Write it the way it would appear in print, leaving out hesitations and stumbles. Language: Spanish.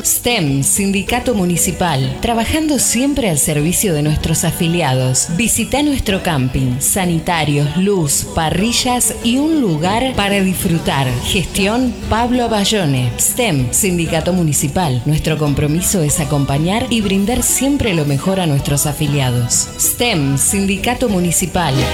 STEM, Sindicato Municipal, trabajando siempre al servicio de nuestros afiliados. Visita nuestro camping, sanitarios, luz, parrillas y un lugar para disfrutar. Gestión Pablo Bayone. STEM, Sindicato Municipal. Nuestro compromiso es acompañar y brindar siempre lo mejor a nuestros afiliados. STEM, Sindicato Municipal.